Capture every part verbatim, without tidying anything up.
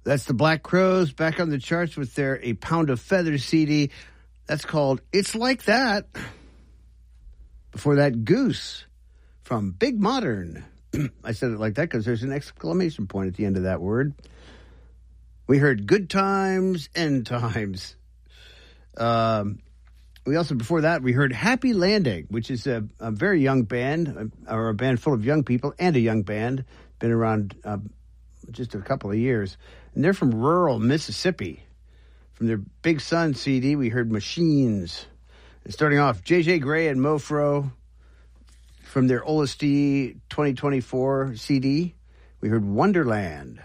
That's the Black Crowes back on the charts with their A Pound of Feathers C D. That's called It's Like That. Before that, Goose from Big Modern. I said it like that because there's an exclamation point at the end of that word. We heard Good Times, End Times. Um, we also, before that, we heard Happy Landing, which is a, a very young band, or a band full of young people and a young band. Been around uh, just a couple of years. And they're from rural Mississippi. From their Big Sun C D, we heard Machines. And starting off, J J Grey and Mofro. From their Olustee twenty twenty-four C D, we heard Wonderland.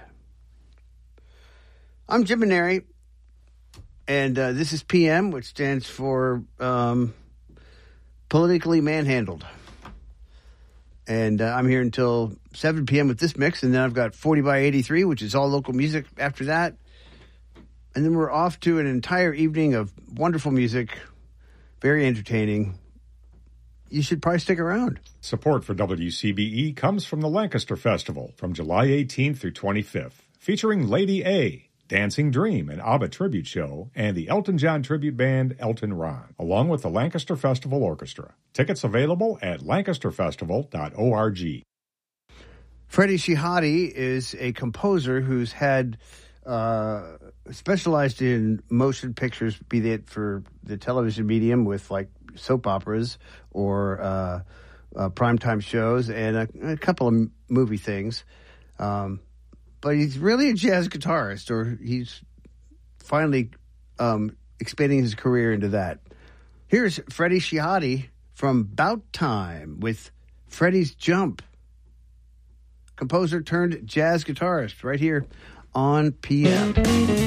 I'm Jim Maneri, and uh, this is P M, which stands for um, Politically Manhandled. And uh, I'm here until seven p.m. with this mix, and then I've got forty by eighty-three, which is all local music after that. And then we're off to an entire evening of wonderful music, very entertaining. You should probably stick around. Support for W C B E comes from the Lancaster Festival from July eighteenth through twenty-fifth, featuring Lady A, Dancing Dream, an ABBA tribute show, and the Elton John tribute band Elton Ron, along with the Lancaster Festival Orchestra. Tickets available at lancaster festival dot org. Freddie Shihadi is a composer who's had uh, specialized in motion pictures, be it for the television medium with like soap operas or uh, uh, primetime shows and a, a couple of m- movie things. Um, but he's really a jazz guitarist, or he's finally um, expanding his career into that. Here's Freddie Shihadi from Bout Time with Freddie's Jump. Composer turned jazz guitarist right here on P M.